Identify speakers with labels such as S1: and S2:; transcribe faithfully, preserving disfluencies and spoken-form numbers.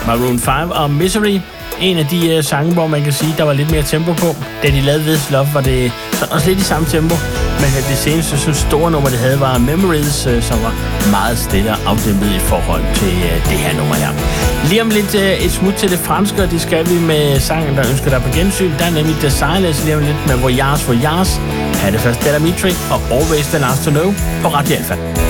S1: Maroon fem og Misery. En af de uh, sange, hvor man kan sige, der var lidt mere tempo på. Da de lavede This Love, var det sådan også lidt i samme tempo. Men det seneste så store nummer, det havde, var Memories, uh, som var meget stille og afdæmpet i forhold til uh, det her nummer her. Lige om lidt uh, et smut til det franske, og det skal vi med sangen, der ønsker dig på gensyn. Der er nemlig Desireless lige om lidt med Voyage Voyage. Her er det først Della Mitri og Always the Last to Know på Radio Alpha.